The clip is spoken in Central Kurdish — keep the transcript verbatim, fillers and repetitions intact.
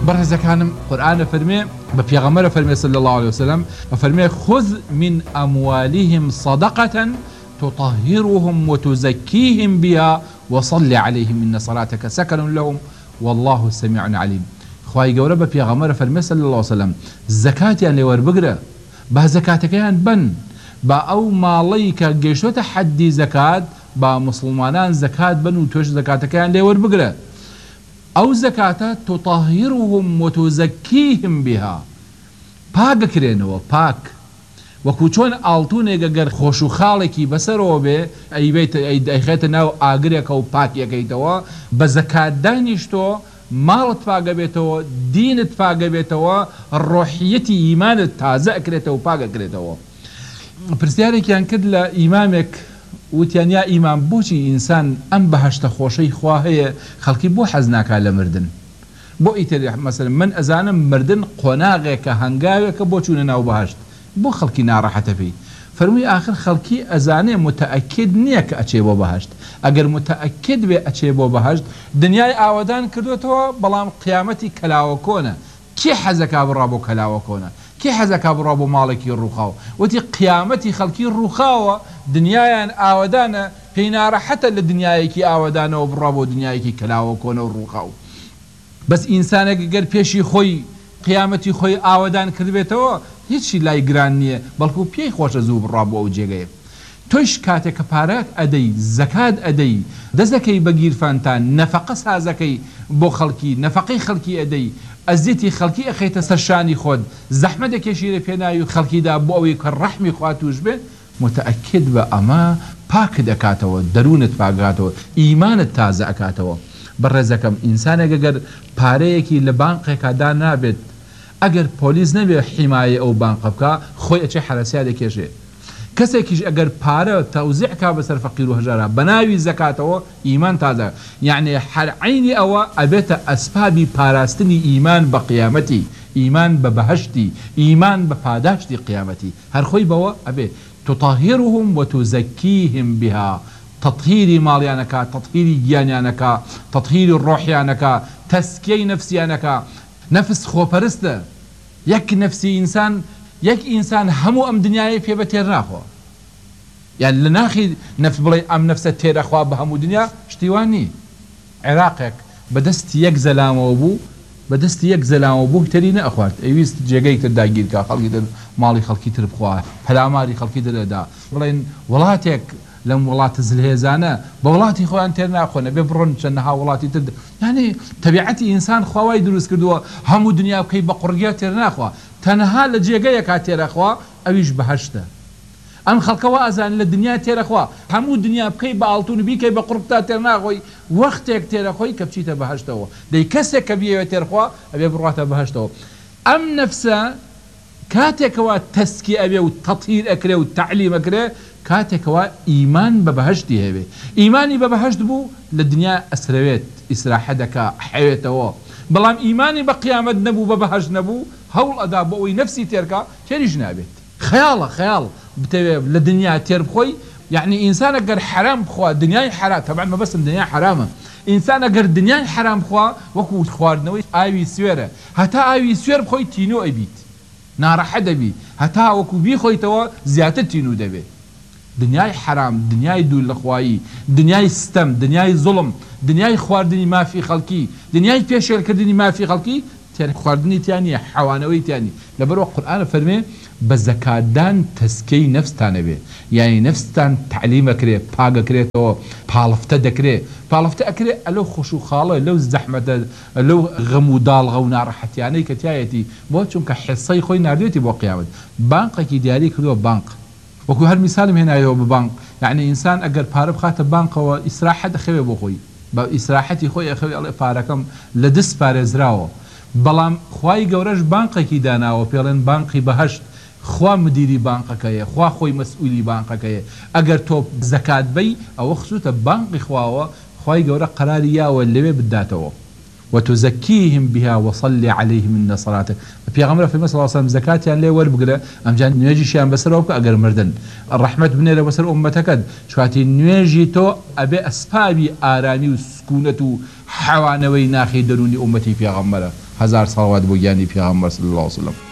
برز كان قرآن فرمي ببيغمبر فرمي صلى الله عليه وسلم فرمي خذ من أموالهم صدقة تطهرهم وتزكيهم بها وصل عليهم إن صلاتك سكن لهم والله سميع عليم. خواهي قوله ببيغمبر فرمي صلى الله عليه وسلم زكاة يعني وربقرة با زكاتك يعني بن با أو ماليك قيشوت حدي زكاة با مسلمانان زكاة بن وتوش زكاتك يعني وربقرة أو زكاة تطهرهم وتزكيهم بها باق كرينو باق وكوچون آلتونيگا گر خوشو خالكي بسرو بي اي بيت اي خيط ناو آگريك او باق يكيتوا بزكاة دانيشتو مالت باق بيتوا دينت باق بيتوا الروحيتي ايمان تازع كريتوا باق كريتوا برسياري كان كد لإمامك وتيان يا إمام بوشي إنسان أم بهشت خوشي خواهي خلقي بو حزناك على مردن بو إيتر مثلا من أزانا مردن قناغيك هنگاويك بوشون ناو بهشت بو خلقي نارحة فيه فرمي آخر خلقي أزاني متأكد نيك أچيبو بهشت أقر متأكد بي أچيبو بهشت دنياي آودان كردوتوا بلام قيامتي كلاوكونا كي حزكا برابو كلاوكونا كي حزكا برابو مالكي الرخاو وتي قيامتي خلقي الرخاو دنيايان آودانا هنا حتى للدنياي كي آودانا وبرابو دنياي كي كلاوكونا الرخاو بس إنسانك قال بيشي خوي قيامتي خوي آودان كربيتوا هيتشي لاي گرانية بلكو بيي خوش زوب رابو او جيغي توش كاتك پارك ادي زكاة ادي دزكي بگير فانتان نفقه سازكي بو خلقي نفقي خلقي ادي ازيتي خلقي اخيت سرشاني خود زحمة كشيري بينايو خلقي دا بو اوي كالرحمي خواتوش بين متأكد بأما باك دكاتو درونت باقاتو ايمانت تازع اكاتو برزكم انسانك اگر پاريكي لبانقك دا نابد اگر پولیس نبی حمایه او بانقبکا خوی اچه حرسیاده کشه کسی کش اگر پاره توزیع که بسر فقیر و هجاره بناوی زکات او ایمان تازه یعنی هر عینی او ابیت اسبابی پاراستنی ایمان بقیامتی ایمان ببهشتی ایمان بپاداشتی قیامتی هر خوی بوا ابی تطهرهم وتزكيهم بها تطهير ماليانك تطهير جيانيانك تطهير الروحيانك تزكية نفسيانك نفس خوپرسته يك نفسي إنسان يك إنسان همو أم دنياي في بتير ناخو يعني لناخي نفس بلاي أم نفس تير أخوة بهمو دنيا اشتواني عراقك بدست يك زلام وبو بدست يك زلام وبو ترينا أخوات أيويست جيجيك تداقير كا خلقي در مالي خلقي تر بخواه هلاماري خلقي در دا بلاين ولاتك لم ولات زلهزانه بولاتي خو انت ناخونه ببرن شنها ولاتي تد يعني طبيعتي انسان خواي دروس كدوا هم دنيا كي بقريات ناخوا تنها لجيغيا كاتير اخوا اويش بهشته ام خلقوا ازان للدنيا تير اخوا هم دنيا بكي بالتون بي كي بقربتا تير ناخوي وقتك تير اخوي كبشيته بهشته دي كسك كبيه تير اخوا ابي براته بهشته ام نفسه كاتك وتسكي ابي وتطهير اكره والتعليم اكره كاتك وا ايمان ببهشتي هبه ايماني ببهشت بو للدنيا اسرويت اسراحدك حياته بلام ايماني بقيامت نبو ببهشت نبو هول ادا بوي نفسي تركا شري جنابت خيال خيال بتبي للدنيا تير بخوي يعني انسان اقر حرام بخوا دنيا حرام طبعا ما بس الدنيا حرامه انسان اقر دنيا حرام بخوا وكو خواردنوي ايوي سويره حتى ايوي سوير بخوي تينو ابيت نار حدبي حتى وكو بي خوي توا زياده تينو دبي دنياي حرام دنياي دول لخواي دنياي ستم دنياي ظلم دنياي خواردني ما في خلقي دنياي بيشل كردني ما في خلقي تاني خواردني تاني حوانوي تاني لبرو القرآن فرمي بزكاة دان تسكي نفس تانبي يعني نفس تان تعليم كري باقا كري تو بالفتا دكري بالفتا كري لو خشو خاله لو زحمة لو غمو دال غو نار حتى يعني كتايتي بو چونك حصي خوي نارديتي بو قيامت بانقا كي ديالي كدو بانق وكو هالمثال هنا يو ببانق يعني انسان اقر بارب خاطر بانق واسراحة خوي بو خوي اسراحتي خوي اخوي الله باركم لدس بارزراو بلام خواي قورش بانقا كي دانا وبيلن بانقي بهشت خوا مديري بانقا كيه خوا خوي مسؤولي بانقا كيه اقر توب زكاة بي او خصوصا بانقي خواوا خواي قورا قراريا واللي بداتو وتزكيهم بها وصلي عليهم ان صلاتك في غمره في مثل الله عليه وسلم زكاة يعني ليه وربقره ام جان نيجي شيئا بسروك اقر مردن الرحمة بنيره بسر امتك شواتي نيجي تو ابي اسبابي ارامي وسكونته حوانوي ناخي دروني امتي في غمره هزار صلوات بو گیانی پیغمبر صلی الله علیه وسلم.